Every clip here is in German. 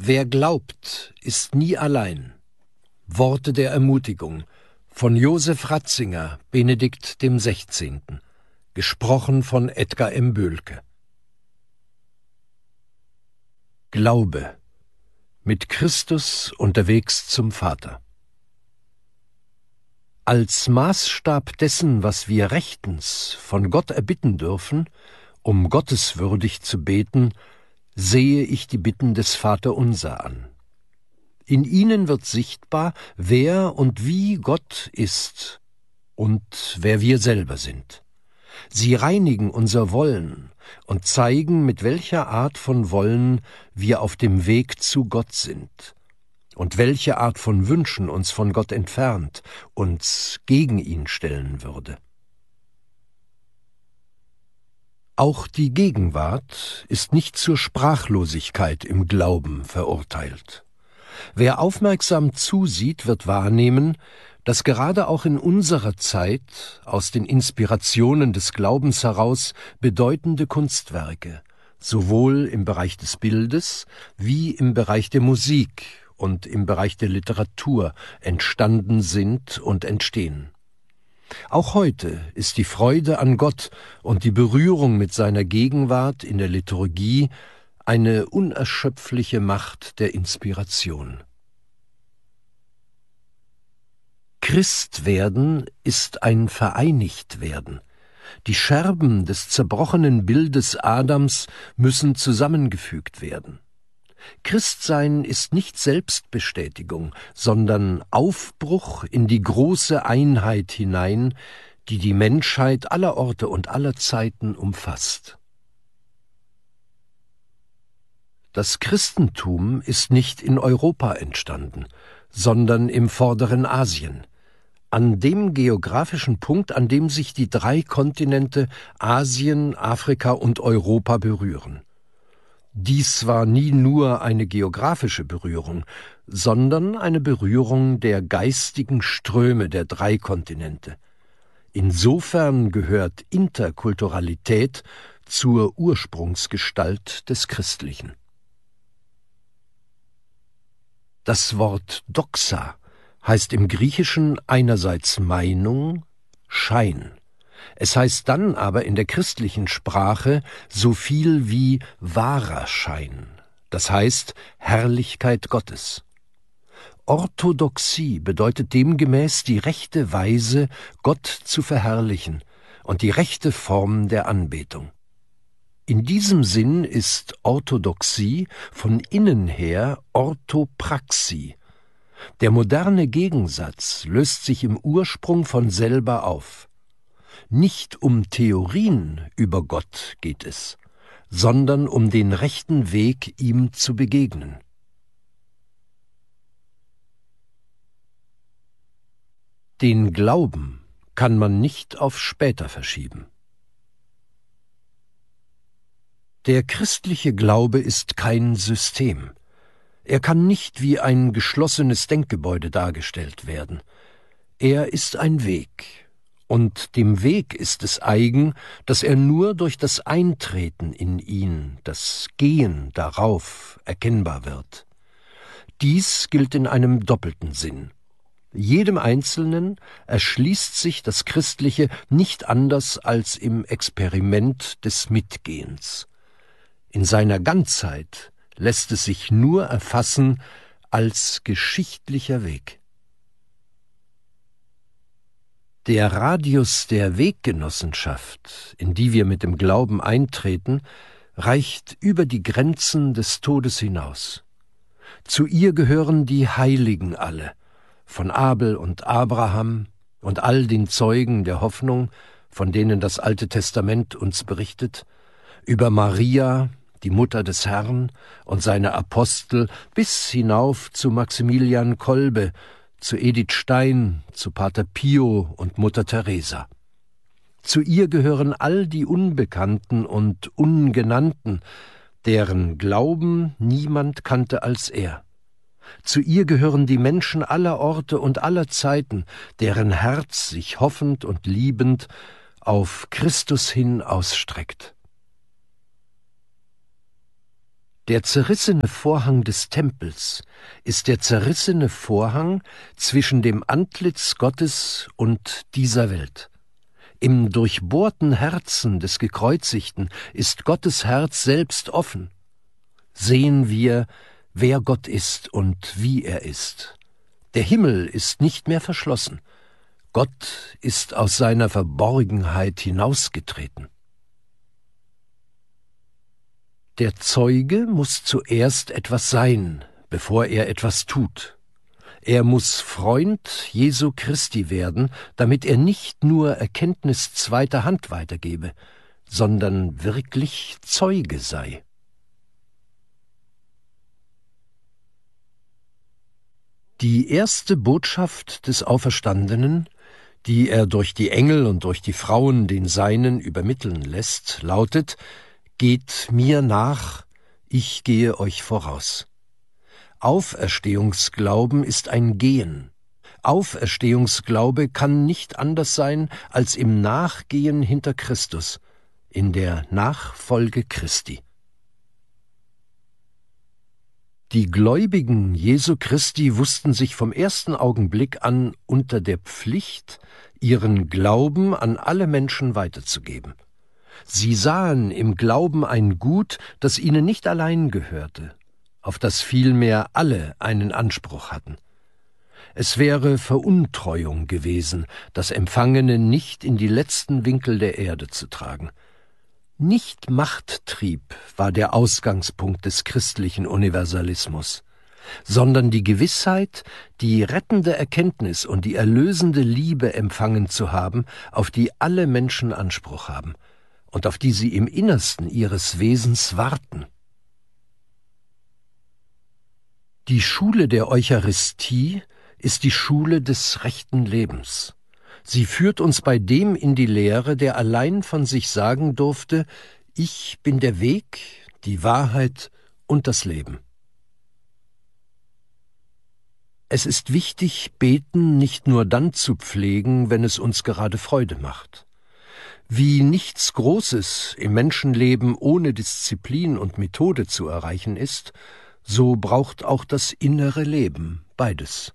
Wer glaubt, ist nie allein. Worte der Ermutigung von Josef Ratzinger, Benedikt XVI., gesprochen von Edgar M. Böhlke. Glaube, mit Christus unterwegs zum Vater. Als Maßstab dessen, was wir rechtens von Gott erbitten dürfen, um gotteswürdig zu beten, sehe ich die Bitten des Vaterunser an. In ihnen wird sichtbar, wer und wie Gott ist und wer wir selber sind. Sie reinigen unser Wollen und zeigen, mit welcher Art von Wollen wir auf dem Weg zu Gott sind und welche Art von Wünschen uns von Gott entfernt, uns gegen ihn stellen würde. Auch die Gegenwart ist nicht zur Sprachlosigkeit im Glauben verurteilt. Wer aufmerksam zusieht, wird wahrnehmen, dass gerade auch in unserer Zeit aus den Inspirationen des Glaubens heraus bedeutende Kunstwerke, sowohl im Bereich des Bildes wie im Bereich der Musik und im Bereich der Literatur entstanden sind und entstehen. Auch heute ist die Freude an Gott und die Berührung mit seiner Gegenwart in der Liturgie eine unerschöpfliche Macht der Inspiration. Christwerden ist ein Vereinigtwerden. Die Scherben des zerbrochenen Bildes Adams müssen zusammengefügt werden. Christsein ist nicht Selbstbestätigung, sondern Aufbruch in die große Einheit hinein, die die Menschheit aller Orte und aller Zeiten umfasst. Das Christentum ist nicht in Europa entstanden, sondern im vorderen Asien, an dem geografischen Punkt, an dem sich die 3 Kontinente Asien, Afrika und Europa berühren. Dies war nie nur eine geografische Berührung, sondern eine Berührung der geistigen Ströme der 3 Kontinente. Insofern gehört Interkulturalität zur Ursprungsgestalt des Christlichen. Das Wort Doxa heißt im Griechischen einerseits Meinung, Schein. Es heißt dann aber in der christlichen Sprache so viel wie wahrer Schein, das heißt Herrlichkeit Gottes. Orthodoxie bedeutet demgemäß die rechte Weise, Gott zu verherrlichen und die rechte Form der Anbetung. In diesem Sinn ist Orthodoxie von innen her Orthopraxie. Der moderne Gegensatz löst sich im Ursprung von selber auf. Nicht um Theorien über Gott geht es, sondern um den rechten Weg, ihm zu begegnen. Den Glauben kann man nicht auf später verschieben. Der christliche Glaube ist kein System. Er kann nicht wie ein geschlossenes Denkgebäude dargestellt werden. Er ist ein Weg. Und dem Weg ist es eigen, dass er nur durch das Eintreten in ihn, das Gehen darauf, erkennbar wird. Dies gilt in einem doppelten Sinn. Jedem Einzelnen erschließt sich das Christliche nicht anders als im Experiment des Mitgehens. In seiner Ganzheit lässt es sich nur erfassen als geschichtlicher Weg. Der Radius der Weggenossenschaft, in die wir mit dem Glauben eintreten, reicht über die Grenzen des Todes hinaus. Zu ihr gehören die Heiligen alle, von Abel und Abraham und all den Zeugen der Hoffnung, von denen das Alte Testament uns berichtet, über Maria, die Mutter des Herrn, und seine Apostel bis hinauf zu Maximilian Kolbe, zu Edith Stein, zu Pater Pio und Mutter Teresa. Zu ihr gehören all die Unbekannten und Ungenannten, deren Glauben niemand kannte als er. Zu ihr gehören die Menschen aller Orte und aller Zeiten, deren Herz sich hoffend und liebend auf Christus hin ausstreckt. Der zerrissene Vorhang des Tempels ist der zerrissene Vorhang zwischen dem Antlitz Gottes und dieser Welt. Im durchbohrten Herzen des Gekreuzigten ist Gottes Herz selbst offen. Sehen wir, wer Gott ist und wie er ist. Der Himmel ist nicht mehr verschlossen. Gott ist aus seiner Verborgenheit hinausgetreten. Der Zeuge muss zuerst etwas sein, bevor er etwas tut. Er muss Freund Jesu Christi werden, damit er nicht nur Erkenntnis zweiter Hand weitergebe, sondern wirklich Zeuge sei. Die erste Botschaft des Auferstandenen, die er durch die Engel und durch die Frauen den Seinen übermitteln lässt, lautet: Geht mir nach, ich gehe euch voraus. Auferstehungsglauben ist ein Gehen. Auferstehungsglaube kann nicht anders sein als im Nachgehen hinter Christus, in der Nachfolge Christi. Die Gläubigen Jesu Christi wussten sich vom ersten Augenblick an unter der Pflicht, ihren Glauben an alle Menschen weiterzugeben. Sie sahen im Glauben ein Gut, das ihnen nicht allein gehörte, auf das vielmehr alle einen Anspruch hatten. Es wäre Veruntreuung gewesen, das Empfangene nicht in die letzten Winkel der Erde zu tragen. Nicht Machttrieb war der Ausgangspunkt des christlichen Universalismus, sondern die Gewissheit, die rettende Erkenntnis und die erlösende Liebe empfangen zu haben, auf die alle Menschen Anspruch haben und auf die sie im Innersten ihres Wesens warten. Die Schule der Eucharistie ist die Schule des rechten Lebens. Sie führt uns bei dem in die Lehre, der allein von sich sagen durfte: Ich bin der Weg, die Wahrheit und das Leben. Es ist wichtig, Beten nicht nur dann zu pflegen, wenn es uns gerade Freude macht. Wie nichts Großes im Menschenleben ohne Disziplin und Methode zu erreichen ist, so braucht auch das innere Leben beides.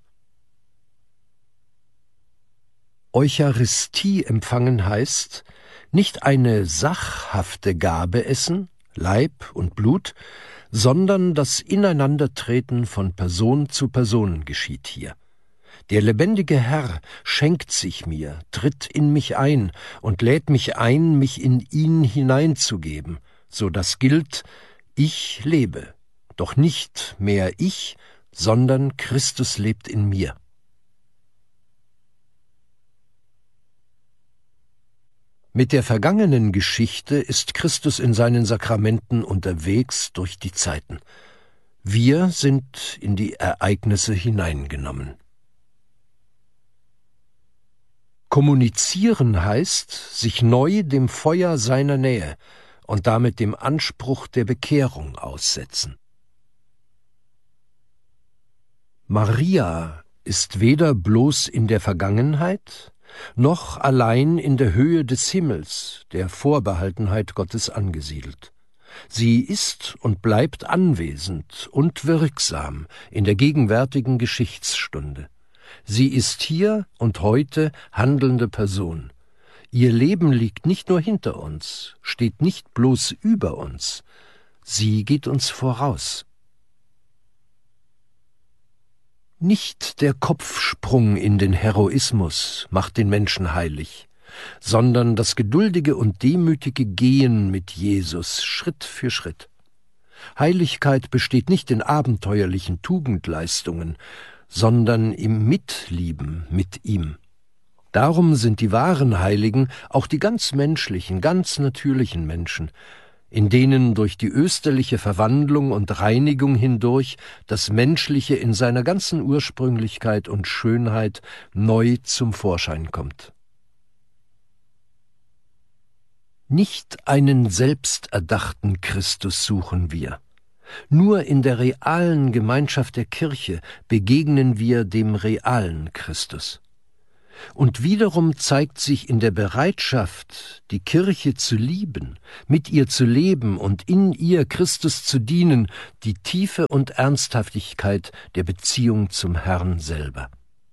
Eucharistie empfangen heißt, nicht eine sachhafte Gabe essen, Leib und Blut, sondern das Ineinandertreten von Person zu Person geschieht hier. Der lebendige Herr schenkt sich mir, tritt in mich ein und lädt mich ein, mich in ihn hineinzugeben, so dass gilt: Ich lebe, doch nicht mehr ich, sondern Christus lebt in mir. Mit der vergangenen Geschichte ist Christus in seinen Sakramenten unterwegs durch die Zeiten. Wir sind in die Ereignisse hineingenommen. Kommunizieren heißt, sich neu dem Feuer seiner Nähe und damit dem Anspruch der Bekehrung aussetzen. Maria ist weder bloß in der Vergangenheit, noch allein in der Höhe des Himmels, der Vorbehaltenheit Gottes angesiedelt. Sie ist und bleibt anwesend und wirksam in der gegenwärtigen Geschichtsstunde. Sie ist hier und heute handelnde Person. Ihr Leben liegt nicht nur hinter uns, steht nicht bloß über uns, sie geht uns voraus. Nicht der Kopfsprung in den Heroismus macht den Menschen heilig, sondern das geduldige und demütige Gehen mit Jesus Schritt für Schritt. Heiligkeit besteht nicht in abenteuerlichen Tugendleistungen, sondern im Mitlieben mit ihm. Darum sind die wahren Heiligen auch die ganz menschlichen, ganz natürlichen Menschen, in denen durch die österliche Verwandlung und Reinigung hindurch das Menschliche in seiner ganzen Ursprünglichkeit und Schönheit neu zum Vorschein kommt. Nicht einen selbsterdachten Christus suchen wir. Nur in der realen Gemeinschaft der Kirche begegnen wir dem realen Christus. Und wiederum zeigt sich in der Bereitschaft, die Kirche zu lieben, mit ihr zu leben und in ihr Christus zu dienen, die Tiefe und Ernsthaftigkeit der Beziehung zum Herrn selber.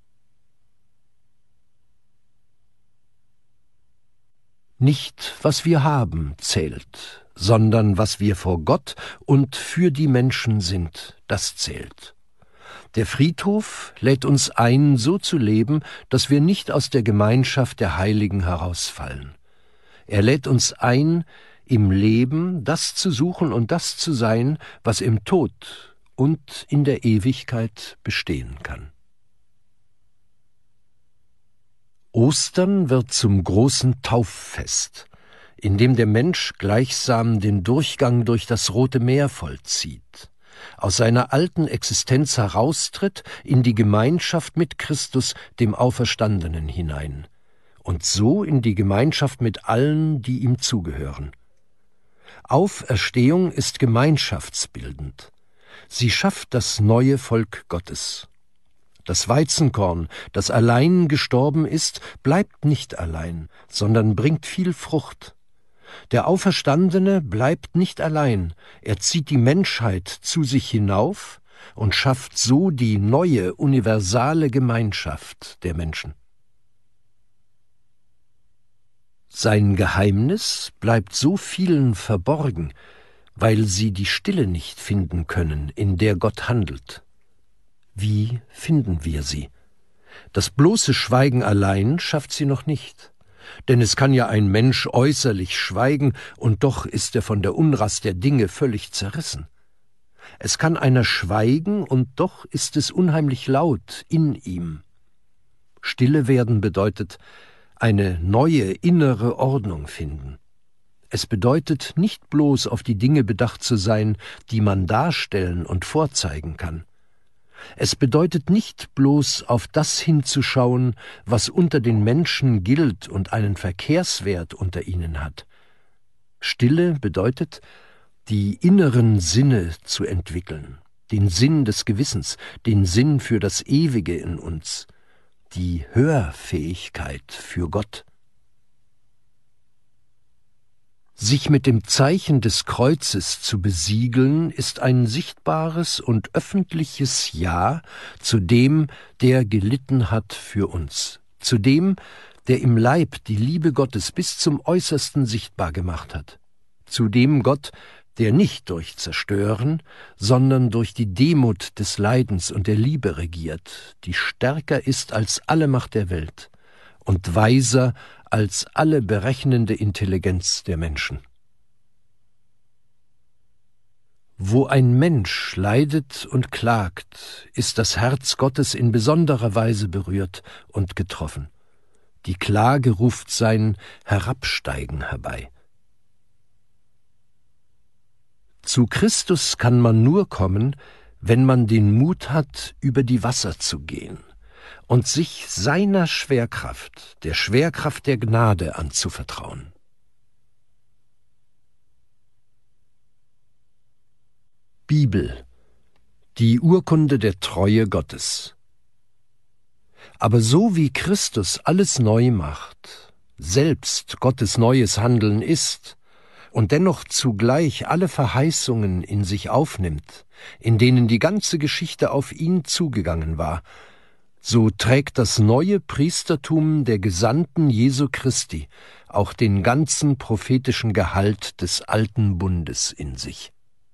Nicht, was wir haben, zählt, sondern was wir vor Gott und für die Menschen sind, das zählt. Der Friedhof lädt uns ein, so zu leben, dass wir nicht aus der Gemeinschaft der Heiligen herausfallen. Er lädt uns ein, im Leben das zu suchen und das zu sein, was im Tod und in der Ewigkeit bestehen kann. Ostern wird zum großen Tauffest, in dem der Mensch gleichsam den Durchgang durch das Rote Meer vollzieht, aus seiner alten Existenz heraustritt in die Gemeinschaft mit Christus, dem Auferstandenen, hinein, und so in die Gemeinschaft mit allen, die ihm zugehören. Auferstehung ist gemeinschaftsbildend. Sie schafft das neue Volk Gottes. Das Weizenkorn, das allein gestorben ist, bleibt nicht allein, sondern bringt viel Frucht. Der Auferstandene bleibt nicht allein, er zieht die Menschheit zu sich hinauf und schafft so die neue, universale Gemeinschaft der Menschen. Sein Geheimnis bleibt so vielen verborgen, weil sie die Stille nicht finden können, in der Gott handelt. Wie finden wir sie? Das bloße Schweigen allein schafft sie noch nicht. Denn es kann ja ein Mensch äußerlich schweigen, und doch ist er von der Unrast der Dinge völlig zerrissen. Es kann einer schweigen, und doch ist es unheimlich laut in ihm. Stille werden bedeutet eine neue innere Ordnung finden. Es bedeutet nicht bloß auf die Dinge bedacht zu sein, die man darstellen und vorzeigen kann. Es bedeutet nicht bloß auf das hinzuschauen, was unter den Menschen gilt und einen Verkehrswert unter ihnen hat. Stille bedeutet, die inneren Sinne zu entwickeln, den Sinn des Gewissens, den Sinn für das Ewige in uns, die Hörfähigkeit für Gott. Sich mit dem Zeichen des Kreuzes zu besiegeln, ist ein sichtbares und öffentliches Ja zu dem, der gelitten hat für uns, zu dem, der im Leib die Liebe Gottes bis zum Äußersten sichtbar gemacht hat, zu dem Gott, der nicht durch Zerstören, sondern durch die Demut des Leidens und der Liebe regiert, die stärker ist als alle Macht der Welt und weiser als alle berechnende Intelligenz der Menschen. Wo ein Mensch leidet und klagt, ist das Herz Gottes in besonderer Weise berührt und getroffen. Die Klage ruft sein Herabsteigen herbei. Zu Christus kann man nur kommen, wenn man den Mut hat, über die Wasser zu gehen und sich seiner Schwerkraft, der Schwerkraft der Gnade, anzuvertrauen. Bibel, die Urkunde der Treue Gottes. Aber so wie Christus alles neu macht, selbst Gottes neues Handeln ist und dennoch zugleich alle Verheißungen in sich aufnimmt, in denen die ganze Geschichte auf ihn zugegangen war, so trägt das neue Priestertum der Gesandten Jesu Christi auch den ganzen prophetischen Gehalt des alten Bundes in sich.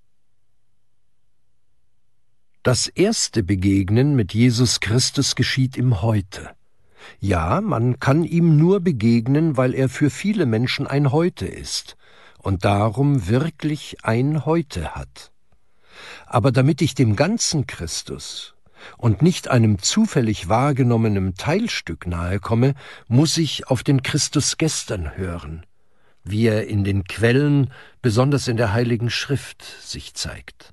Das erste Begegnen mit Jesus Christus geschieht im Heute. Ja, man kann ihm nur begegnen, weil er für viele Menschen ein Heute ist und darum wirklich ein Heute hat. Aber damit ich dem ganzen Christus und nicht einem zufällig wahrgenommenen Teilstück nahe komme, muss ich auf den Christus gestern hören, wie er in den Quellen, besonders in der Heiligen Schrift, sich zeigt.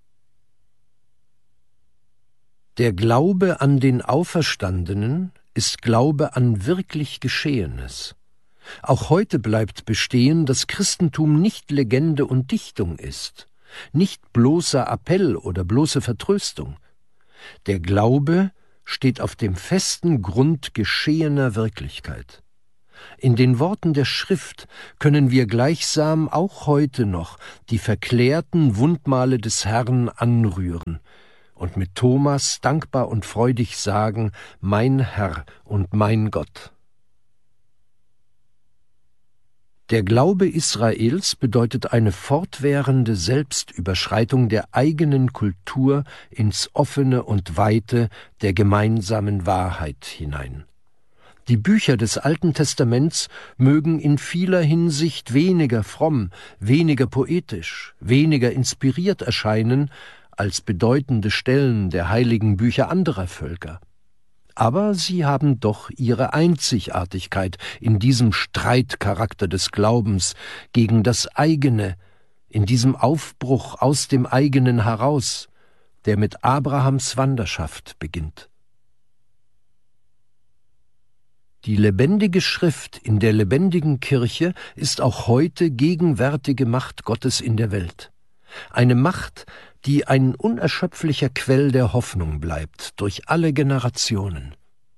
Der Glaube an den Auferstandenen ist Glaube an wirklich Geschehenes. Auch heute bleibt bestehen, dass Christentum nicht Legende und Dichtung ist, nicht bloßer Appell oder bloße Vertröstung. Der Glaube steht auf dem festen Grund geschehener Wirklichkeit. In den Worten der Schrift können wir gleichsam auch heute noch die verklärten Wundmale des Herrn anrühren und mit Thomas dankbar und freudig sagen: Mein Herr und mein Gott. Der Glaube Israels bedeutet eine fortwährende Selbstüberschreitung der eigenen Kultur ins Offene und Weite der gemeinsamen Wahrheit hinein. Die Bücher des Alten Testaments mögen in vieler Hinsicht weniger fromm, weniger poetisch, weniger inspiriert erscheinen als bedeutende Stellen der heiligen Bücher anderer Völker. Aber sie haben doch ihre Einzigartigkeit in diesem Streitcharakter des Glaubens gegen das Eigene, in diesem Aufbruch aus dem Eigenen heraus, der mit Abrahams Wanderschaft beginnt. Die lebendige Schrift in der lebendigen Kirche ist auch heute gegenwärtige Macht Gottes in der Welt. Eine Macht, die ein unerschöpflicher Quell der Hoffnung bleibt durch alle Generationen.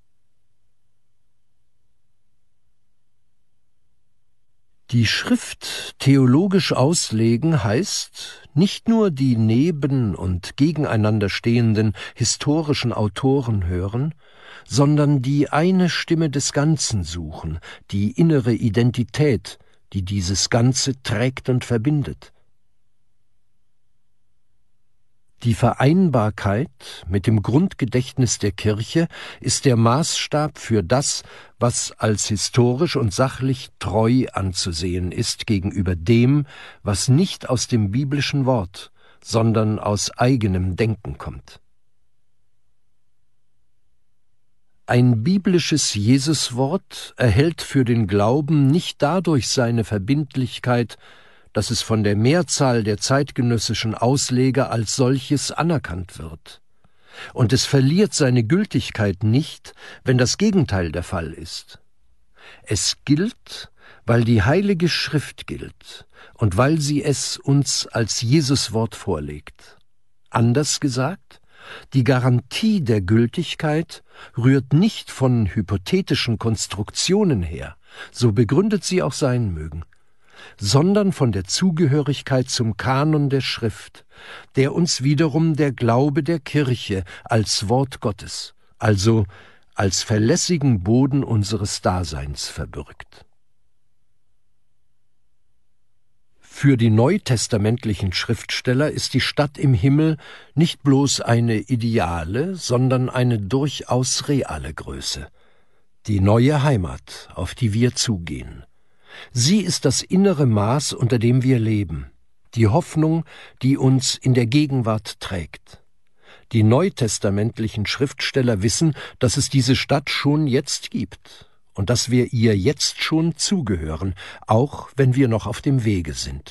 Die Schrift theologisch auslegen heißt, nicht nur die neben- und gegeneinander stehenden historischen Autoren hören, sondern die eine Stimme des Ganzen suchen, die innere Identität, die dieses Ganze trägt und verbindet. Die Vereinbarkeit mit dem Grundgedächtnis der Kirche ist der Maßstab für das, was als historisch und sachlich treu anzusehen ist gegenüber dem, was nicht aus dem biblischen Wort, sondern aus eigenem Denken kommt. Ein biblisches Jesuswort erhält für den Glauben nicht dadurch seine Verbindlichkeit, dass es von der Mehrzahl der zeitgenössischen Ausleger als solches anerkannt wird. Und es verliert seine Gültigkeit nicht, wenn das Gegenteil der Fall ist. Es gilt, weil die Heilige Schrift gilt und weil sie es uns als Jesuswort vorlegt. Anders gesagt, die Garantie der Gültigkeit rührt nicht von hypothetischen Konstruktionen her, so begründet sie auch sein mögen, sondern von der Zugehörigkeit zum Kanon der Schrift, der uns wiederum der Glaube der Kirche als Wort Gottes, also als verlässigen Boden unseres Daseins verbürgt. Für die neutestamentlichen Schriftsteller ist die Stadt im Himmel nicht bloß eine ideale, sondern eine durchaus reale Größe, die neue Heimat, auf die wir zugehen. Sie ist das innere Maß, unter dem wir leben, die Hoffnung, die uns in der Gegenwart trägt. Die neutestamentlichen Schriftsteller wissen, dass es diese Stadt schon jetzt gibt und dass wir ihr jetzt schon zugehören, auch wenn wir noch auf dem Wege sind.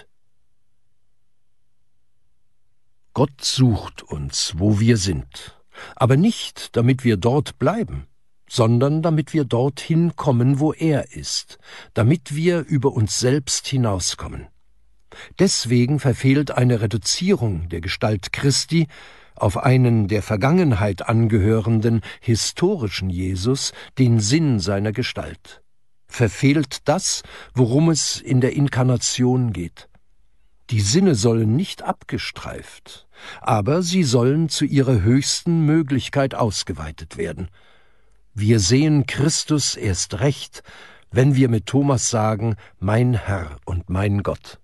Gott sucht uns, wo wir sind, aber nicht, damit wir dort bleiben, sondern damit wir dorthin kommen, wo er ist, damit wir über uns selbst hinauskommen. Deswegen verfehlt eine Reduzierung der Gestalt Christi auf einen der Vergangenheit angehörenden historischen Jesus den Sinn seiner Gestalt, verfehlt das, worum es in der Inkarnation geht. Die Sinne sollen nicht abgestreift, aber sie sollen zu ihrer höchsten Möglichkeit ausgeweitet werden. Wir sehen Christus erst recht, wenn wir mit Thomas sagen: Mein Herr und mein Gott.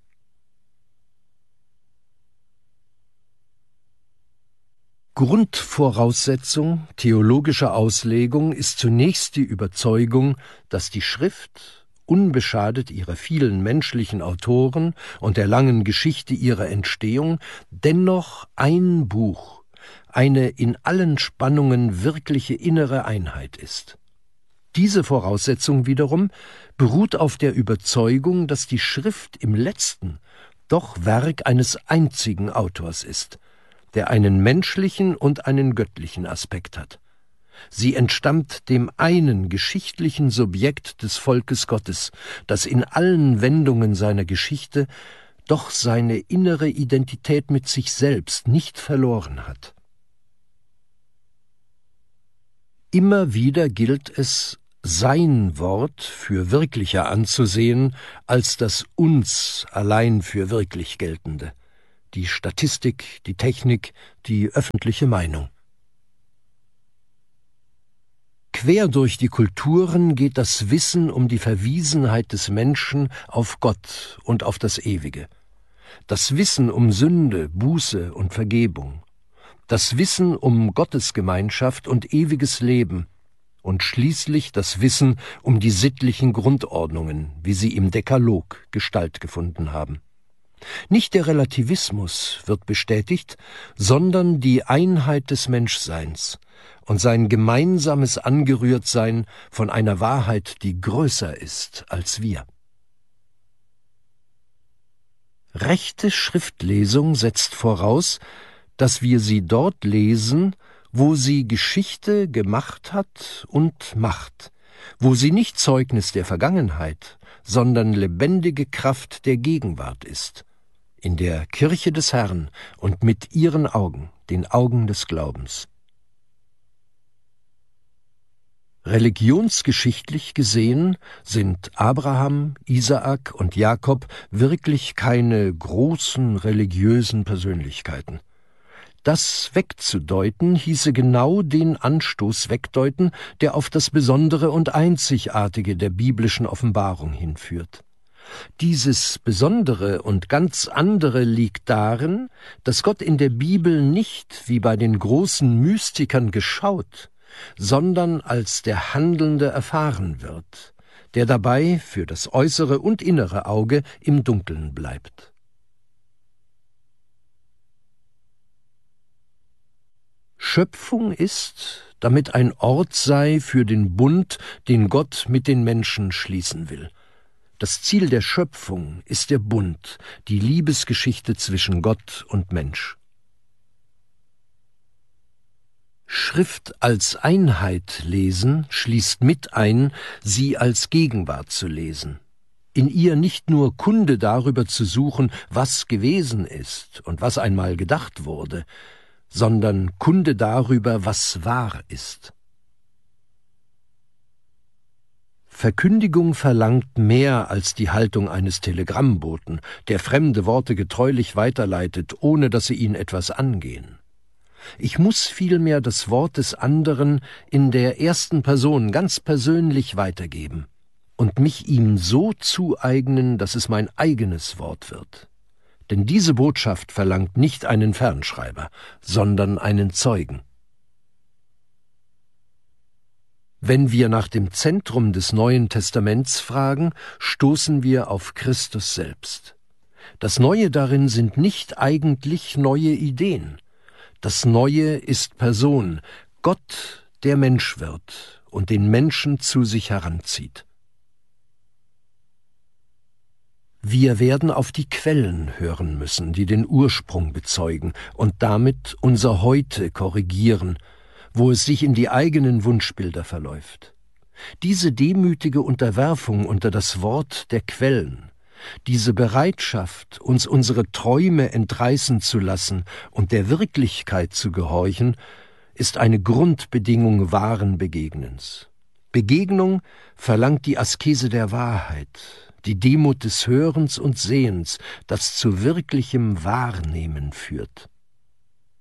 Grundvoraussetzung theologischer Auslegung ist zunächst die Überzeugung, dass die Schrift, unbeschadet ihrer vielen menschlichen Autoren und der langen Geschichte ihrer Entstehung, dennoch ein Buch, eine in allen Spannungen wirkliche innere Einheit ist. Diese Voraussetzung wiederum beruht auf der Überzeugung, dass die Schrift im letzten doch Werk eines einzigen Autors ist, der einen menschlichen und einen göttlichen Aspekt hat. Sie entstammt dem einen geschichtlichen Subjekt des Volkes Gottes, das in allen Wendungen seiner Geschichte doch seine innere Identität mit sich selbst nicht verloren hat. Immer wieder gilt es, sein Wort für wirklicher anzusehen als das uns allein für wirklich geltende, die Statistik, die Technik, die öffentliche Meinung. Quer durch die Kulturen geht das Wissen um die Verwiesenheit des Menschen auf Gott und auf das Ewige. Das Wissen um Sünde, Buße und Vergebung. Das Wissen um Gottesgemeinschaft und ewiges Leben. Und schließlich das Wissen um die sittlichen Grundordnungen, wie sie im Dekalog Gestalt gefunden haben. Nicht der Relativismus wird bestätigt, sondern die Einheit des Menschseins und sein gemeinsames Angerührtsein von einer Wahrheit, die größer ist als wir. Rechte Schriftlesung setzt voraus, dass wir sie dort lesen, wo sie Geschichte gemacht hat und macht, wo sie nicht Zeugnis der Vergangenheit, sondern lebendige Kraft der Gegenwart ist, in der Kirche des Herrn und mit ihren Augen, den Augen des Glaubens. Religionsgeschichtlich gesehen sind Abraham, Isaak und Jakob wirklich keine großen religiösen Persönlichkeiten. Das wegzudeuten hieße genau den Anstoß wegdeuten, der auf das Besondere und Einzigartige der biblischen Offenbarung hinführt. Dieses Besondere und ganz andere liegt darin, dass Gott in der Bibel nicht wie bei den großen Mystikern geschaut, sondern als der Handelnde erfahren wird, der dabei für das äußere und innere Auge im Dunkeln bleibt. Schöpfung ist, damit ein Ort sei für den Bund, den Gott mit den Menschen schließen will. Das Ziel der Schöpfung ist der Bund, die Liebesgeschichte zwischen Gott und Mensch. Schrift als Einheit lesen schließt mit ein, sie als Gegenwart zu lesen. In ihr nicht nur Kunde darüber zu suchen, was gewesen ist und was einmal gedacht wurde, sondern Kunde darüber, was wahr ist. Verkündigung verlangt mehr als die Haltung eines Telegrammboten, der fremde Worte getreulich weiterleitet, ohne dass sie ihn etwas angehen. Ich muss vielmehr das Wort des anderen in der ersten Person ganz persönlich weitergeben und mich ihm so zueignen, dass es mein eigenes Wort wird. Denn diese Botschaft verlangt nicht einen Fernschreiber, sondern einen Zeugen. Wenn wir nach dem Zentrum des Neuen Testaments fragen, stoßen wir auf Christus selbst. Das Neue darin sind nicht eigentlich neue Ideen. Das Neue ist Person, Gott, der Mensch wird und den Menschen zu sich heranzieht. Wir werden auf die Quellen hören müssen, die den Ursprung bezeugen und damit unser Heute korrigieren, wo es sich in die eigenen Wunschbilder verläuft. Diese demütige Unterwerfung unter das Wort der Quellen, diese Bereitschaft, uns unsere Träume entreißen zu lassen und der Wirklichkeit zu gehorchen, ist eine Grundbedingung wahren Begegnens. Begegnung verlangt die Askese der Wahrheit, die Demut des Hörens und Sehens, das zu wirklichem Wahrnehmen führt.